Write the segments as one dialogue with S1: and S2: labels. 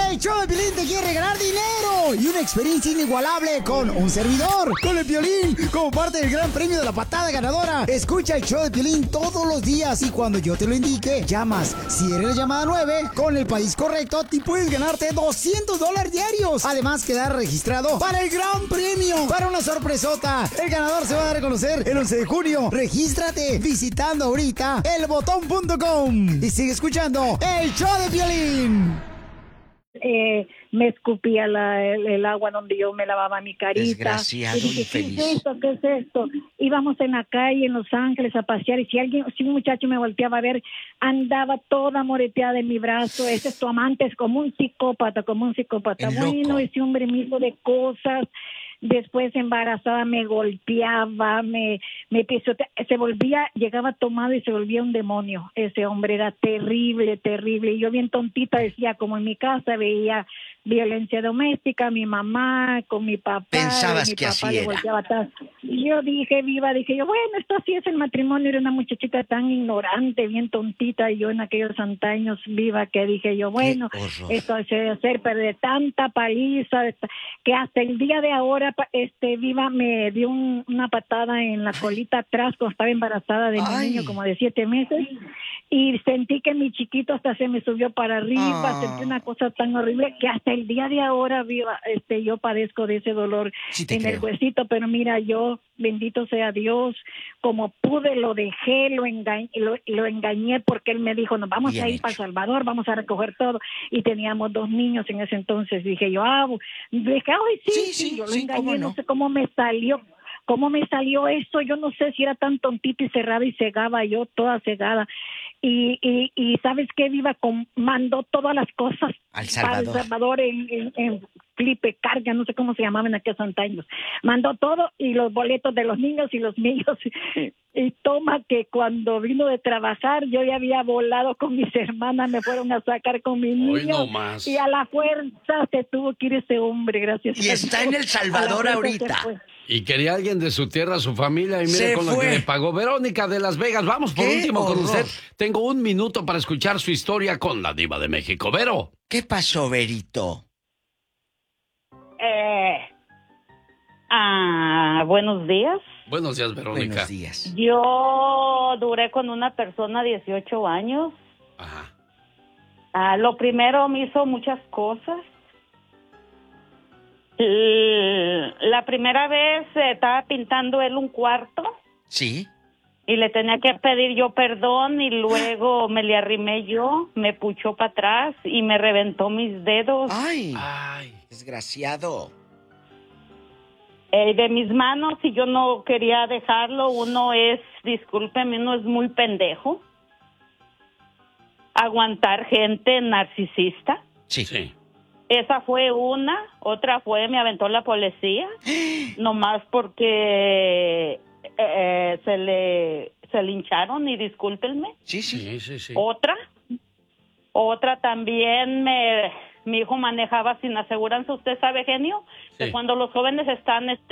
S1: El show de Piolín te quiere regalar dinero y una experiencia inigualable con un servidor, con el Piolín, como parte del gran premio de la patada ganadora. Escucha el show de Piolín todos los días y cuando yo te lo indique, llamas. Si eres la llamada 9, con el país correcto, te puedes ganarte $200 diarios. Además, quedar registrado para el gran premio, para una sorpresota. El ganador se va a dar a conocer el 11 de junio. Regístrate visitando ahorita elbotón.com y sigue escuchando el show de Piolín.
S2: Me escupía el agua donde yo me lavaba mi carita.
S3: Desgraciado,
S2: y dije,
S3: infeliz.
S2: ¿qué es esto? ¿Qué es esto? Íbamos en la calle en Los Ángeles a pasear y si un muchacho me volteaba a ver, andaba toda moreteada de mi brazo. Ese es tu amante, es como un psicópata. Bueno, ese hombre me hizo de cosas. Después embarazada me golpeaba, me pisoteaba, llegaba tomado y se volvía un demonio. Ese hombre era terrible. Y yo bien tontita decía, como en mi casa veía violencia doméstica, mi mamá con mi papá.
S3: Pensabas
S2: mi
S3: que
S2: papá
S3: así
S2: le
S3: era.
S2: volteaba atrás. Y yo dije, bueno, esto así es el matrimonio. Era una muchachita tan ignorante, bien tontita, y yo en aquellos antaños que dije yo, bueno, esto se debe hacer, pero de tanta paliza, que hasta el día de ahora, me dio una patada en la colita atrás cuando estaba embarazada de mi niño, como de 7 meses, y sentí que mi chiquito hasta se me subió para arriba, sentí una cosa tan horrible que hasta el día de ahora, yo padezco de ese dolor el huesito, pero mira, yo, bendito sea Dios, como pude lo dejé, lo engañé porque él me dijo, nos vamos a ir para El Salvador, vamos a recoger todo, y teníamos 2 niños en ese entonces. Dije yo, sí, yo lo engañé, no sé cómo me salió. ¿Cómo me salió eso? Yo no sé si era tan tontita y cerrada y cegaba, yo toda cegada. Y ¿sabes qué? Mandó todas las cosas
S3: al
S2: para El Salvador en flipe, carga, no sé cómo se llamaban en aquellos años. Mandó todo y los boletos de los niños y los míos. Y toma que cuando vino de trabajar, yo ya había volado con mis hermanas, me fueron a sacar con mis niños.
S4: No,
S2: y a la fuerza se tuvo que ir ese hombre, gracias a Dios.
S3: Y está en El Salvador ahorita.
S4: Y quería alguien de su tierra, su familia, y mire con lo que le pagó. Verónica de Las Vegas, vamos por último con usted. Tengo 1 minuto para escuchar su historia con la Diva de México. Vero.
S3: ¿Qué pasó, Verito?
S5: Buenos días.
S4: Buenos días, Verónica.
S3: Buenos días.
S5: Yo duré con una persona 18 años.
S4: Ajá.
S5: Lo primero, me hizo muchas cosas. La primera vez estaba pintando él un cuarto.
S3: Sí.
S5: Y le tenía que pedir yo perdón y luego me le arrimé yo, me puchó para atrás y me reventó mis dedos.
S3: Ay, desgraciado.
S5: De mis manos, y yo no quería dejarlo. Uno es muy pendejo. Aguantar gente narcisista.
S3: Sí.
S5: Esa fue una. Otra fue, me aventó la policía. Nomás porque se lincharon, y discúlpenme.
S3: Sí.
S5: Otra también, mi hijo manejaba sin aseguranza. Usted sabe, genio, que cuando los jóvenes están, es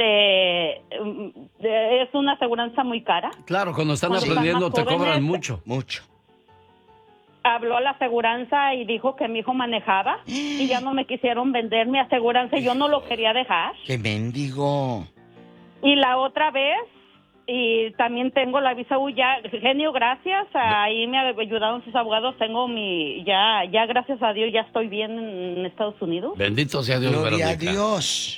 S5: una aseguranza muy cara.
S4: Claro, cuando están aprendiendo te cobran mucho.
S5: Habló a la aseguranza y dijo que mi hijo manejaba y ya no me quisieron vender mi aseguranza y yo no lo quería dejar.
S3: ¡Qué mendigo!
S5: Y la otra vez, y también tengo la visa U ya, genio, gracias, ahí me ayudaron sus abogados, tengo ya gracias a Dios ya estoy bien en Estados Unidos.
S4: Bendito sea Dios,
S3: Gloria
S4: Verónica.
S3: a Dios.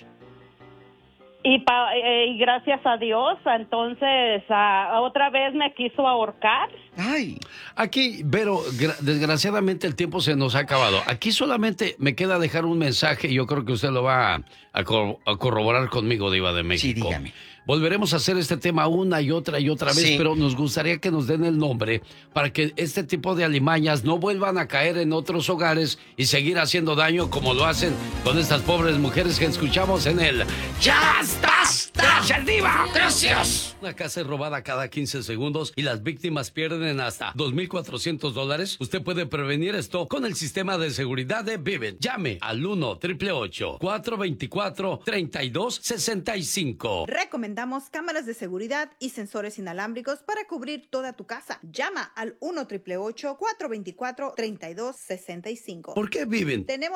S5: Y gracias a Dios, entonces otra vez me quiso ahorcar.
S3: Ay.
S4: Aquí, Vero, desgraciadamente el tiempo se nos ha acabado. Aquí solamente me queda dejar un mensaje y yo creo que usted lo va a corroborar conmigo, Diva de México.
S3: Sí, dígame.
S4: Volveremos a hacer este tema una y otra vez, pero nos gustaría que nos den el nombre para que este tipo de alimañas no vuelvan a caer en otros hogares y seguir haciendo daño como lo hacen con estas pobres mujeres que escuchamos en el ¡Ya estás! ¡Gracias, Diva! ¡Gracias! Una casa es robada cada 15 segundos y las víctimas pierden hasta $2,400. Usted puede prevenir esto con el sistema de seguridad de Vivint. Llame al 1-888-424-3265.
S6: Recomendamos cámaras de seguridad y sensores inalámbricos para cubrir toda tu casa. Llama al 1-888-424-3265.
S4: ¿Por qué Vivint?
S6: Tenemos